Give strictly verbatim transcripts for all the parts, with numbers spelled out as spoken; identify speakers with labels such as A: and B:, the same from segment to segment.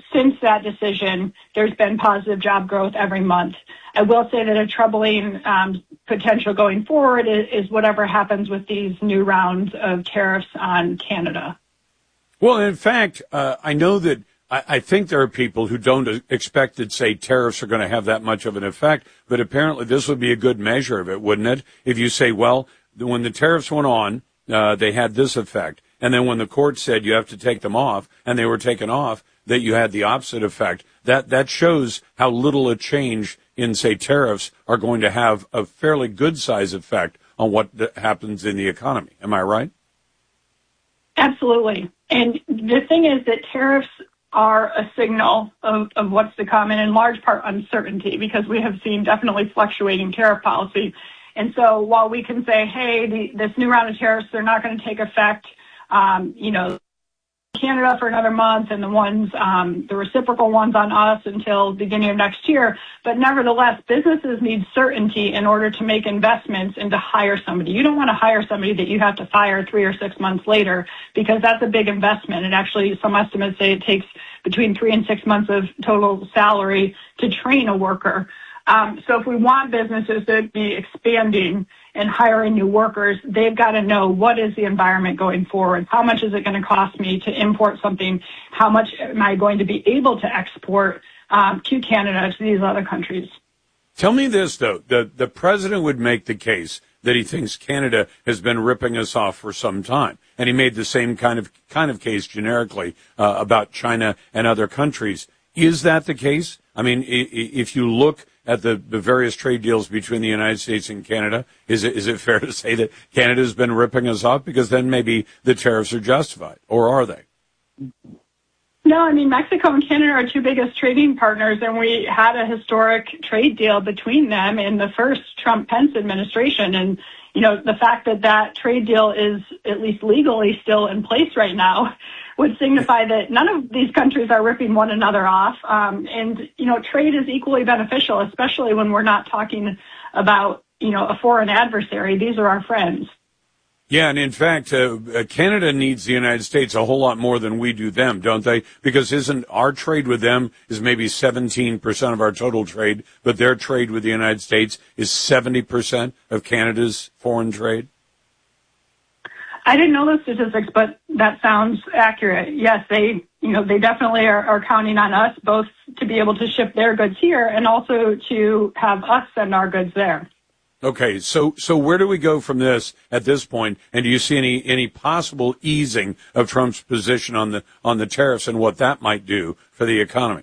A: since that decision, there's been positive job growth every month. I will say that a troubling um, potential going forward is, is whatever happens with these new rounds of tariffs on Canada.
B: Well, in fact, uh, I know that I, I think there are people who don't expect that, say, tariffs are going to have that much of an effect, but apparently this would be a good measure of it, wouldn't it? If you say, well, when the tariffs went on, uh, they had this effect, and then when the court said you have to take them off, and they were taken off, that you had the opposite effect. That that shows how little a change in, say, tariffs are going to have a fairly good size effect on what happens in the economy. Am I right?
A: Absolutely. And the thing is that tariffs are a signal of, of what's to come, and in large part uncertainty, because we have seen definitely fluctuating tariff policy. And so while we can say, hey, the, this new round of tariffs, they're not going to take effect, um, you know, Canada for another month, and the ones, um, the reciprocal ones on us until beginning of next year. But nevertheless, businesses need certainty in order to make investments and to hire somebody. You don't want to hire somebody that you have to fire three or six months later, because that's a big investment. And actually, some estimates say it takes between three and six months of total salary to train a worker. Um, so if we want businesses to be expanding and hiring new workers, they've got to know, what is the environment going forward? How much is it going to cost me to import something? How much am I going to be able to export um, to Canada, to these other countries?
B: Tell me this, though. The, the president would make the case that he thinks Canada has been ripping us off for some time. And he made the same kind of kind of case generically uh, about China and other countries. Is that the case? I mean, if you look at the, the various trade deals between the United States and Canada, is it is it fair to say that Canada has been ripping us off? Because then maybe the tariffs are justified, or are they?
A: No, I mean, Mexico and Canada are our two biggest trading partners, and we had a historic trade deal between them in the first Trump-Pence administration. And, you know, the fact that that trade deal is at least legally still in place right now would signify that none of these countries are ripping one another off. Um, and, you know, trade is equally beneficial, especially when we're not talking about, you know, a foreign adversary. These are our friends.
B: Yeah, and in fact, uh, Canada needs the United States a whole lot more than we do them, don't they? Because isn't our trade with them is maybe seventeen percent of our total trade, but their trade with the United States is seventy percent of Canada's foreign trade?
A: I didn't know those statistics, but that sounds accurate. Yes, they, you know, they definitely are, are counting on us both to be able to ship their goods here and also to have us send our goods there.
B: Okay, so so where do we go from this at this point? And do you see any any possible easing of Trump's position on the on the tariffs and what that might do for the economy?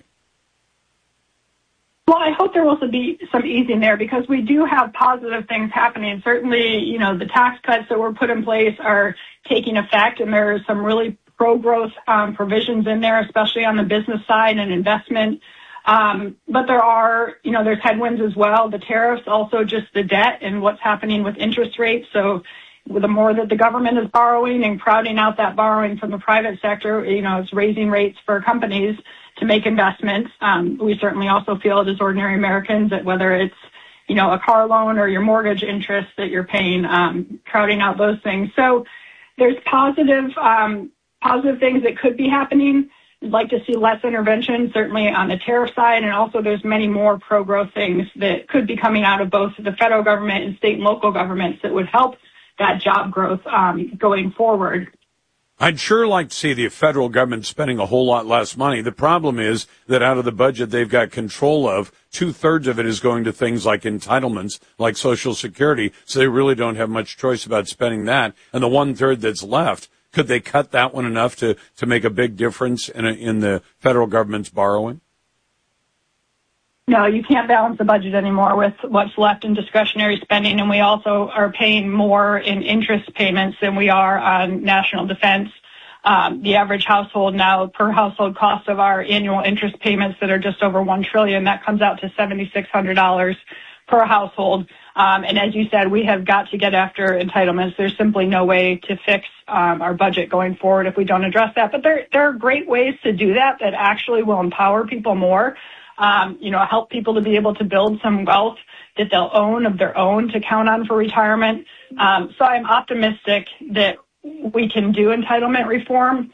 A: Well, I hope there will also be some easing there, because we do have positive things happening. Certainly, you know, the tax cuts that were put in place are taking effect, and there are some really pro-growth um, provisions in there, especially on the business side and investment. Um, but there are, you know, there's headwinds as well. The tariffs, also just the debt and what's happening with interest rates. So the more that the government is borrowing and crowding out that borrowing from the private sector, you know, it's raising rates for companies to make investments. Um, we certainly also feel it as ordinary Americans, that whether it's, you know, a car loan or your mortgage interest that you're paying, um, crowding out those things. So there's positive, um, positive things that could be happening. I'd like to see less intervention, certainly on the tariff side, and also there's many more pro-growth things that could be coming out of both the federal government and state and local governments that would help that job growth um, going forward.
B: I'd sure like to see the federal government spending a whole lot less money. The problem is that out of the budget they've got control of, two-thirds of it is going to things like entitlements, like Social Security, so they really don't have much choice about spending that. And the one-third that's left, could they cut that one enough to, to make a big difference in, a, in the federal government's borrowing?
A: No, you can't balance the budget anymore with what's left in discretionary spending, and we also are paying more in interest payments than we are on national defense. Um, the average household now, per household cost of our annual interest payments that are just over one trillion dollars, that comes out to seven thousand six hundred dollars per household. Um, and as you said, we have got to get after entitlements. There's simply no way to fix um, our budget going forward if we don't address that. But there, there are great ways to do that that actually will empower people more, um, you know, help people to be able to build some wealth that they'll own of their own to count on for retirement. Um, so I'm optimistic that we can do entitlement reform.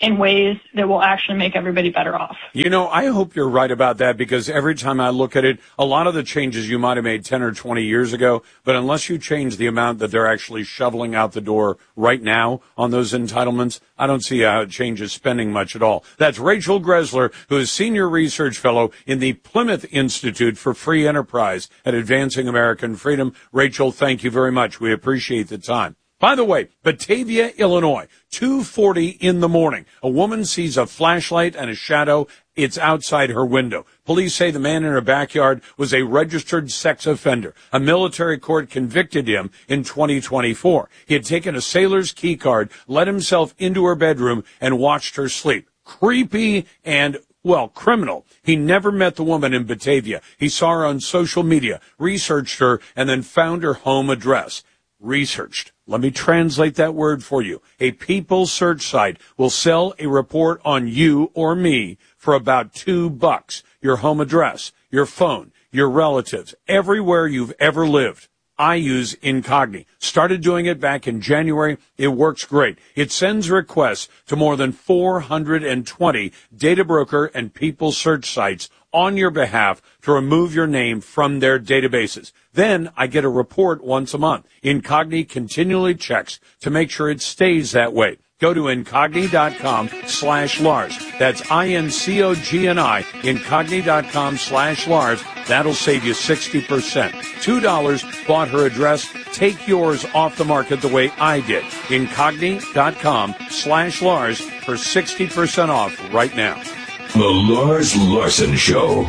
A: in ways that will actually make everybody better off.
B: You know, I hope you're right about that, because every time I look at it, a lot of the changes you might have made ten or twenty years ago, but unless you change the amount that they're actually shoveling out the door right now on those entitlements, I don't see how it changes spending much at all. That's Rachel Greszler, who is Senior Research Fellow in the Plymouth Institute for Free Enterprise at Advancing American Freedom. Rachel, thank you very much. We appreciate the time. By the way, Batavia, Illinois, two forty in the morning. A woman sees a flashlight and a shadow. It's outside her window. Police say the man in her backyard was a registered sex offender. A military court convicted him in twenty twenty-four. He had taken a sailor's key card, let himself into her bedroom, and watched her sleep. Creepy and, well, criminal. He never met the woman in Batavia. He saw her on social media, researched her, and then found her home address. Researched. Let me translate that word for you. A people search site will sell a report on you or me for about two bucks. Your home address, your phone, your relatives, everywhere you've ever lived. I use Incogni. Started doing it back in January. It works great. It sends requests to more than four hundred twenty data broker and people search sites on your behalf to remove your name from their databases. Then I get a report once a month. Incogni continually checks to make sure it stays that way. Go to Incogni.com slash Lars. That's I N C O G N I, Incogni.com slash Lars. That'll save you sixty percent. two dollars, bought her address. Take yours off the market the way I did. Incogni.com slash Lars for sixty percent off right now.
C: The Lars Larson Show.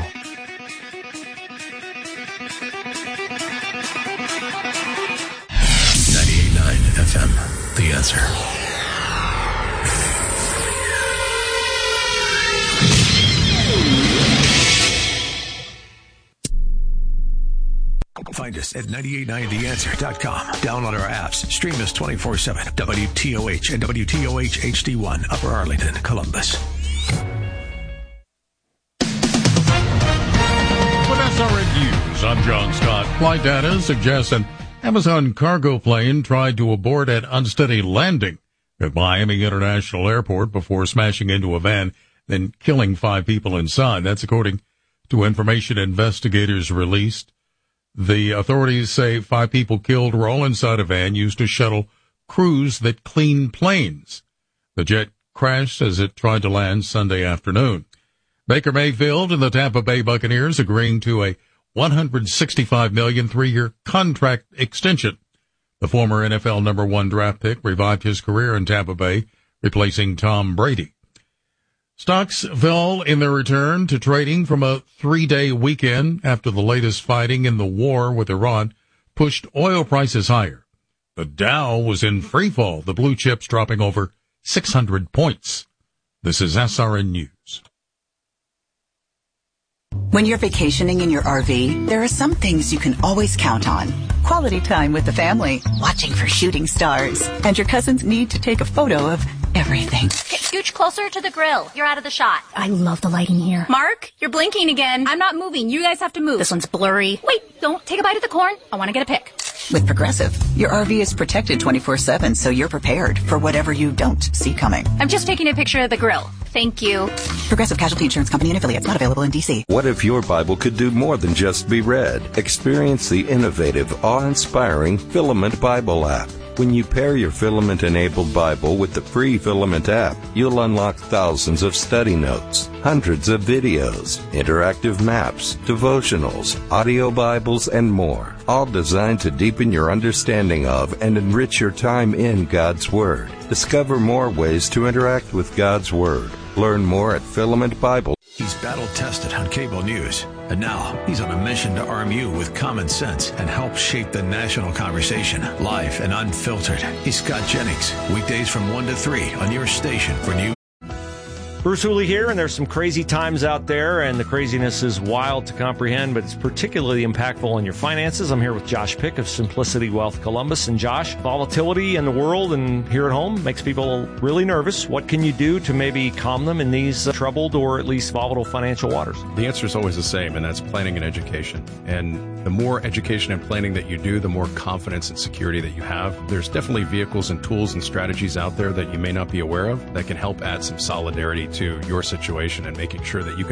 C: ninety-eight point nine F M, The Answer. Find us at nine eight nine the answer dot com. Download our apps. Stream us twenty-four seven. W T O H and W T O H H D one, Upper Arlington, Columbus.
D: With S R N News, I'm John Scott. Flight data suggests an Amazon cargo plane tried to abort at unsteady landing at Miami International Airport before smashing into a van, then killing five people inside. That's according to information investigators released. The authorities say five people killed were all inside a van used to shuttle crews that clean planes. The jet crashed as it tried to land Sunday afternoon. Baker Mayfield and the Tampa Bay Buccaneers agreeing to a one hundred sixty-five million dollars three-year contract extension. The former N F L number one draft pick revived his career in Tampa Bay, replacing Tom Brady. Stocks fell in their return to trading from a three-day weekend after the latest fighting in the war with Iran pushed oil prices higher. The Dow was in free fall, the blue chips dropping over six hundred points. This is S R N News.
E: When you're vacationing in your R V, there are some things you can always count on. Quality time with the family, watching for shooting stars, and your cousin's need to take a photo of everything.
F: Okay, scooch closer to the grill. You're out of the shot.
G: I love the lighting here.
F: Mark, you're blinking again. I'm not moving. You guys have to move.
G: This one's blurry.
F: Wait, don't take a bite of the corn. I want to get a pic.
E: With Progressive, your R V is protected twenty-four seven, so you're prepared for whatever you don't see coming.
F: I'm just taking a picture of the grill. Thank you.
E: Progressive Casualty Insurance Company and affiliates, not available in D C.
H: What if your Bible could do more than just be read? Experience the innovative, awe-inspiring Filament Bible app. When you pair your Filament-enabled Bible with the free Filament app, you'll unlock thousands of study notes, hundreds of videos, interactive maps, devotionals, audio Bibles, and more, all designed to deepen your understanding of and enrich your time in God's Word. Discover more ways to interact with God's Word. Learn more at Filament Bible.
C: He's battle-tested on cable news, and now he's on a mission to arm you with common sense and help shape the national conversation, live and unfiltered. He's Scott Jennings, weekdays from one to three on your station for news.
I: Bruce Hooley here, and there's some crazy times out there, and the craziness is wild to comprehend, but it's particularly impactful on your finances. I'm here with Josh Pick of Simplicity Wealth Columbus. And Josh, volatility in the world and here at home makes people really nervous. What can you do to maybe calm them in these uh, troubled or at least volatile financial waters?
J: The answer is always the same, and that's planning and education. And the more education and planning that you do, the more confidence and security that you have. There's definitely vehicles and tools and strategies out there that you may not be aware of that can help add some solidarity to your situation and making sure that you can